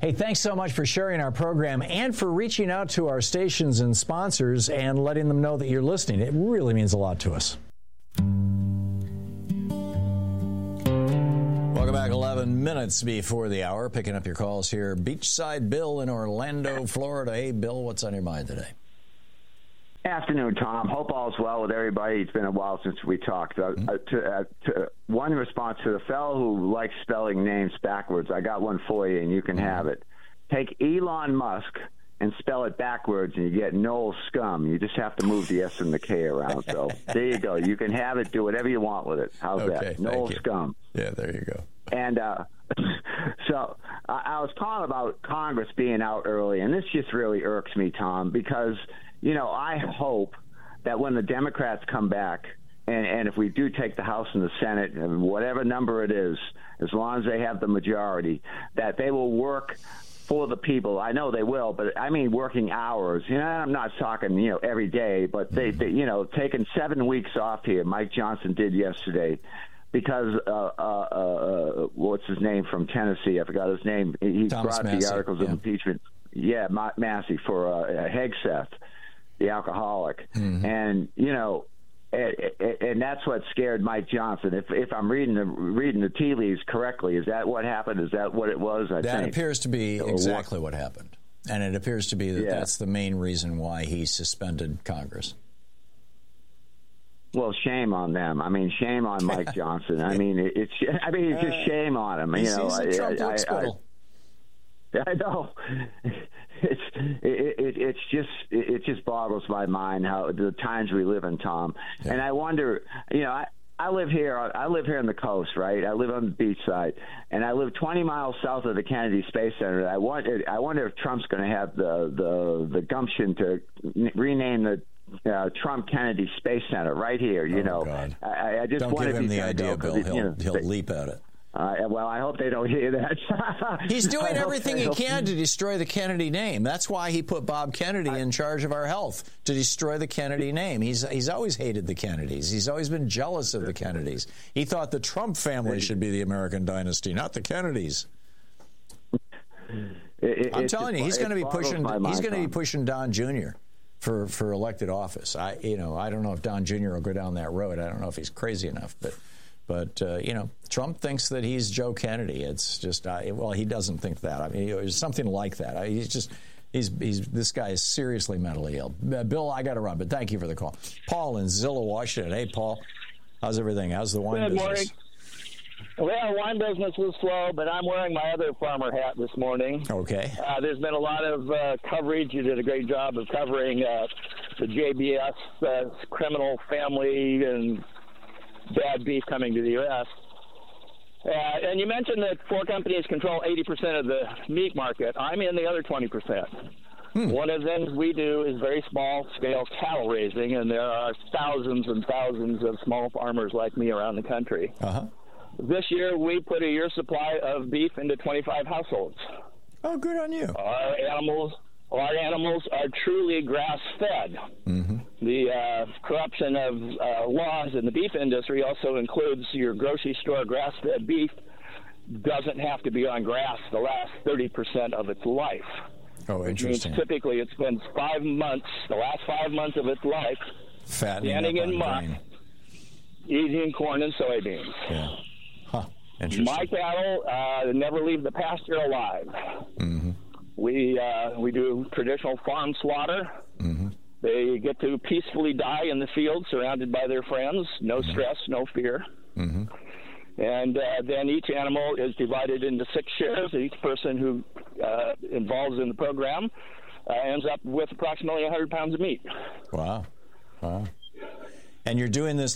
Hey, thanks so much for sharing our program and for reaching out to our stations and sponsors and letting them know that you're listening. It really means a lot to us. Welcome back. 11 minutes before the hour. Picking up your calls here. Beachside Bill in Orlando, Florida. Hey, Bill, what's on your mind today? Afternoon, Tom. Hope all's well with everybody. It's been a while since we talked. One response to the fellow who likes spelling names backwards, I got one for you, and you can have it. Take Elon Musk and spell it backwards, and you get Noel Scum. You just have to move the S and the K around. So there you go. You can have it. Do whatever you want with it. How's that? Noel Scum. Yeah, there you go. And so I was calling about Congress being out early, and this just really irks me, Tom, because – I hope that when the Democrats come back, and if we do take the House and the Senate, and whatever number it is, as long as they have the majority, that they will work for the people. I know they will, but I mean working hours. I'm not talking, every day, but they taking 7 weeks off here. Mike Johnson did yesterday. Because what's his name from Tennessee? I forgot his name. He Thomas brought Massie, the articles of impeachment. Yeah, Massey for Hegseth, the alcoholic, and and that's what scared Mike Johnson. If I'm reading the tea leaves correctly, is that what happened? Is that what it was? I that think appears to be exactly what happened, and it appears to be that that's the main reason why he suspended Congress. Well, shame on them. I mean, shame on Mike Johnson. I mean, it's just shame on him. He sees a Trump hospital. I know. It just boggles my mind how the times we live in, Tom. Yeah. And I wonder, I live here on the coast, right? I live on the beach side, and I live 20 miles south of the Kennedy Space Center. I wonder if Trump's going to have the gumption to rename the Trump Kennedy Space Center right here. God. I just don't wonder give him if the idea, Bill. He'll leap at it. Well, I hope they don't hear that. He's doing everything he can to destroy the Kennedy name. That's why he put Bob Kennedy in charge of our health, to destroy the Kennedy name. He's always hated the Kennedys. He's always been jealous of the Kennedys. He thought the Trump family should be the American dynasty, not the Kennedys. I'm telling you, he's going to be pushing. He's going to be pushing Don Jr. for elected office. I don't know if Don Jr. will go down that road. I don't know if he's crazy enough, but Trump thinks that he's Joe Kennedy. It's just, he doesn't think that. I mean, it's something like that. This guy is seriously mentally ill. Bill, I got to run, but thank you for the call. Paul in Zillow, Washington. Hey, Paul, how's everything? How's the wine business? Good morning. Well, wine business is slow, but I'm wearing my other farmer hat this morning. Okay. There's been a lot of coverage. You did a great job of covering the JBS criminal family and bad beef coming to the U.S. And you mentioned that 4 companies control 80% of the meat market. I'm in the other 20%. One of the things we do is very small-scale cattle raising, and there are thousands and thousands of small farmers like me around the country. Uh-huh. This year, we put a year's supply of beef into 25 households. Oh, good on you. Our animals are truly grass-fed. Mm-hmm. The corruption of laws in the beef industry also includes your grocery store grass-fed beef doesn't have to be on grass the last 30% of its life. Oh, interesting. Which means typically it spends the last 5 months of its life, standing in muck, eating corn and soybeans. Yeah. Huh. Interesting. My cattle never leave the pasture alive. Mm-hmm. We do traditional farm slaughter. Mm-hmm. They get to peacefully die in the field, surrounded by their friends. No stress, no fear. Mm-hmm. And then each animal is divided into 6 shares. Each person who involves in the program ends up with approximately 100 pounds of meat. Wow. And you're doing this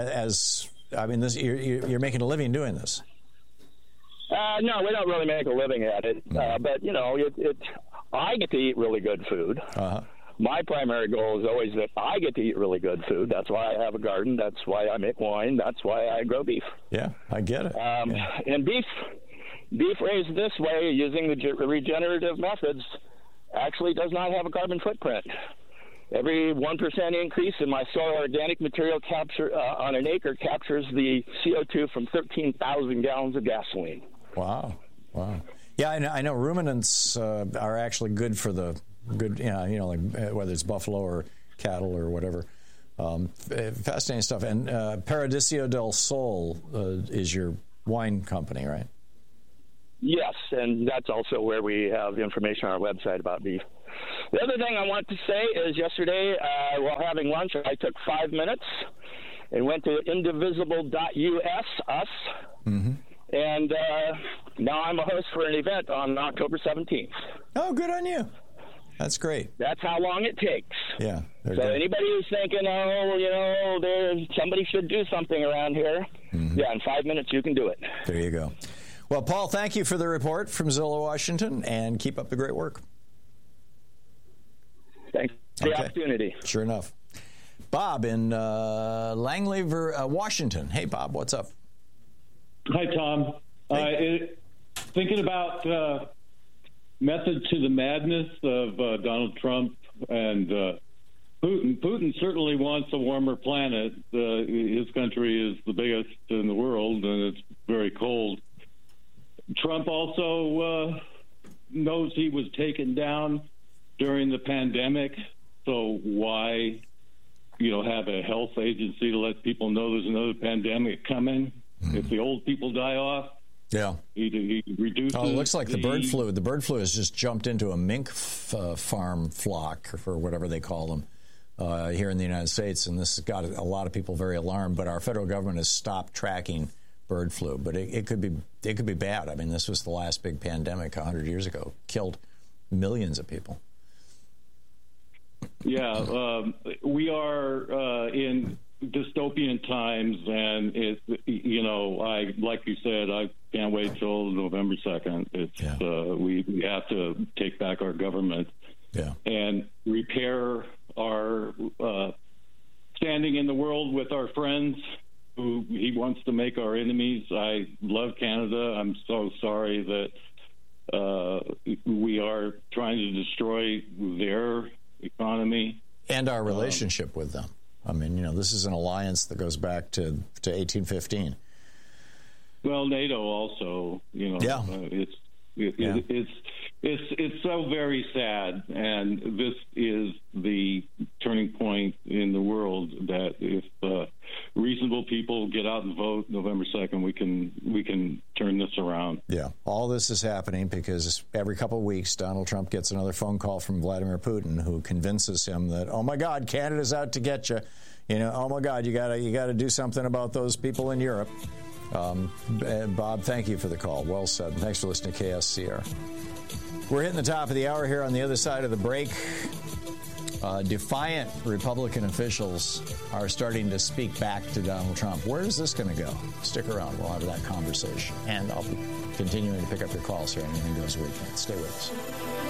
you're making a living doing this. No, we don't really make a living at it. But, I get to eat really good food. Uh-huh. My primary goal is always that I get to eat really good food. That's why I have a garden. That's why I make wine. That's why I grow beef. Yeah, I get it. And beef raised this way using the regenerative methods actually does not have a carbon footprint. Every 1% increase in my soil organic material capture on an acre captures the CO2 from 13,000 gallons of gasoline. Wow. Yeah, I know ruminants are actually good for the good, like whether it's buffalo or cattle or whatever. Fascinating stuff. And Paradiso del Sol is your wine company, right? Yes, and that's also where we have information on our website about beef. The other thing I want to say is yesterday, while having lunch, I took 5 minutes and went to indivisible.us, us, and now I'm a host for an event on October 17th. Oh, good on you. That's great. That's how long it takes. Yeah. So anybody who's thinking, somebody should do something around here, yeah, in 5 minutes you can do it. There you go. Well, Paul, thank you for the report from Zillow, Washington, and keep up the great work. Thanks for the opportunity. Sure enough. Bob in Langley, Washington. Hey, Bob, what's up? Hi, Tom. Hey. Thinking about method to the madness of Donald Trump and Putin. Putin certainly wants a warmer planet. His country is the biggest in the world, and it's very cold. Trump also knows he was taken down during the pandemic, so why, have a health agency to let people know there's another pandemic coming? If the old people die off, he reduces. Oh, it looks like the bird flu. The bird flu has just jumped into a mink farm flock, or whatever they call them, here in the United States, and this has got a lot of people very alarmed. But our federal government has stopped tracking bird flu, but it could be bad. I mean, this was the last big pandemic 100 years ago, killed millions of people. Yeah, we are in dystopian times, and like you said, I can't wait till November 2nd. We have to take back our government and repair our standing in the world with our friends who he wants to make our enemies. I love Canada. I'm so sorry that we are trying to destroy their economy and our relationship with them. I mean, this is an alliance that goes back to 1815. Well, NATO also, it's so very sad, and this is the turning point in the world that if reasonable people get out and vote November 2nd, we can turn this around. Yeah, all this is happening because every couple of weeks Donald Trump gets another phone call from Vladimir Putin, who convinces him that, oh my God, Canada's out to get you. Oh my God, you gotta do something about those people in Europe. Bob, thank you for the call. Well said. Thanks for listening to KSCR. We're hitting the top of the hour here. On the other side of the break, defiant Republican officials are starting to speak back to Donald Trump. Where is this going to go? Stick around. We'll have that conversation. And I'll be continuing to pick up your calls here on Anything Goes Weekend. Stay with us.